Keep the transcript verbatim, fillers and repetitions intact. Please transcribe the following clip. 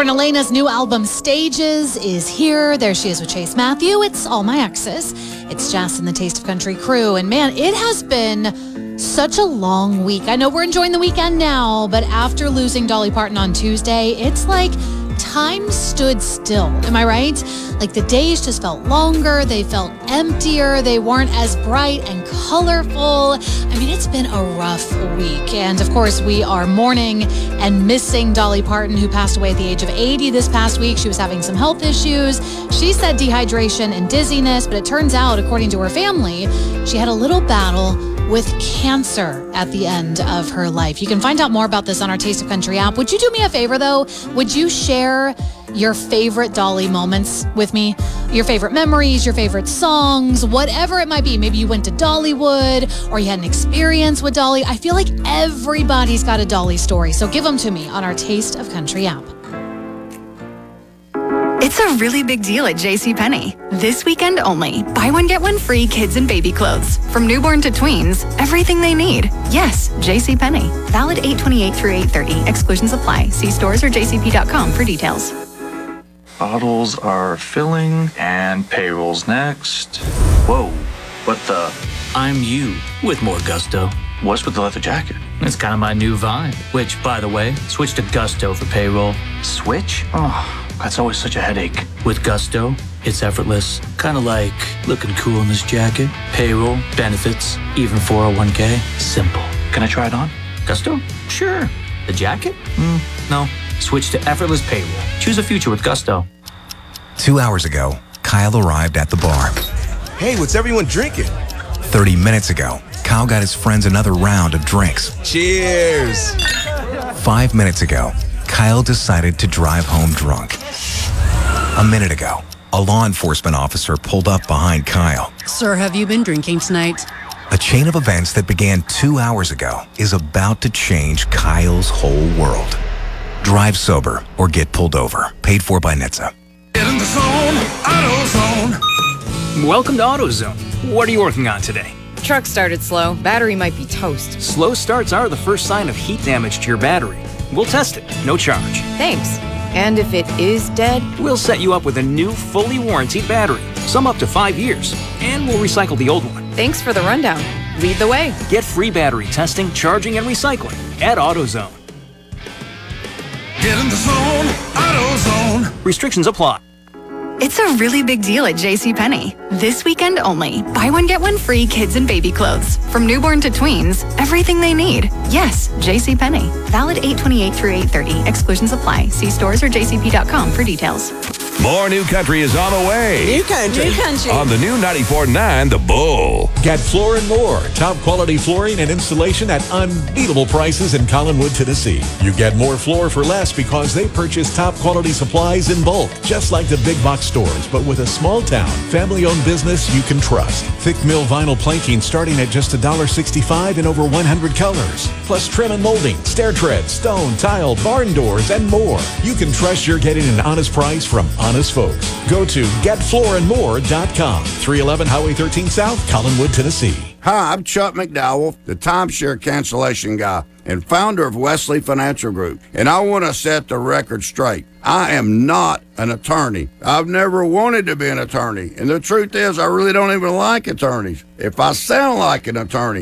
Lauren Elena's new album, Stages, is here. There she is with Chase Matthew. It's All My Exes. It's Jess and the Taste of Country crew. And man, it has been such a long week. I know we're enjoying the weekend now, but after losing Dolly Parton on Tuesday, it's like time stood still. Am I right? Like the days just felt longer. They felt emptier. They weren't as bright and colorful. I mean, it's been a rough week. And of course, we are mourning and missing Dolly Parton, who passed away at the age of eighty this past week. She was having some health issues. She said dehydration and dizziness, but it turns out, according to her family, she had a little battle with cancer at the end of her life. You can find out more about this on our Taste of Country app. Would you do me a favor, though? Would you share your favorite Dolly moments with me? Your favorite memories, your favorite songs, whatever it might be. Maybe you went to Dollywood or you had an experience with Dolly. I feel like everybody's got a Dolly story, so give them to me on our Taste of Country app. It's a really big deal at JCPenney. This weekend only. Buy one, get one free kids and baby clothes. From newborn to tweens, everything they need. Yes, JCPenney. Valid eight twenty-eight through eight thirty. Exclusions apply. See stores or j c p dot com for details. Bottles are filling and payroll's next. Whoa, what the? I'm you with more gusto. What's with the leather jacket? It's kind of my new vibe. Which, by the way, switch to Gusto for payroll. Switch? Oh. That's always such a headache. With Gusto, it's effortless. Kind of like looking cool in this jacket. Payroll, benefits, even four oh one k. Simple. Can I try it on? Gusto? Sure. The jacket? Mm, no. Switch to effortless payroll. Choose a future with Gusto. Two hours ago, Kyle arrived at the bar. Hey, what's everyone drinking? thirty minutes ago, Kyle got his friends another round of drinks. Cheers! Five minutes ago, Kyle decided to drive home drunk. A minute ago, a law enforcement officer pulled up behind Kyle. Sir, have you been drinking tonight? A chain of events that began two hours ago is about to change Kyle's whole world. Drive sober or get pulled over. Paid for by N H T S A. Get in the zone, AutoZone. Welcome to AutoZone. What are you working on today? Truck started slow. Battery might be toast. Slow starts are the first sign of heat damage to your battery. We'll test it, no charge. Thanks. And if it is dead? We'll set you up with a new, fully warranted battery, some up to five years, and we'll recycle the old one. Thanks for the rundown. Lead the way. Get free battery testing, charging, and recycling at AutoZone. Get in the zone, AutoZone. Restrictions apply. It's a really big deal at JCPenney. This weekend only. Buy one, get one free kids and baby clothes. From newborn to tweens, everything they need. Yes, JCPenney. Valid eight twenty-eight through eight thirty. Exclusions apply. See stores or j c p dot com for details. More new country is on the way. New country. New country. On the new ninety-four point nine The Bull. Get Floor and More. Top quality flooring and installation at unbeatable prices in Collinwood, Tennessee. You get more floor for less because they purchase top quality supplies in bulk, just like the big box stores, but with a small town, family-owned business you can trust. Thick mill vinyl planking starting at just one dollar sixty-five in over one hundred colors. Plus trim and molding, stair treads, stone, tile, barn doors, and more. You can trust you're getting an honest price from honest folks. Go to get floor and more dot com. three eleven Highway thirteen South, Collinwood, Tennessee. Hi, I'm Chuck McDowell, the timeshare cancellation guy and founder of Wesley Financial Group. And I want to set the record straight. I am not an attorney. I've never wanted to be an attorney. And the truth is, I really don't even like attorneys. If I sound like an attorney,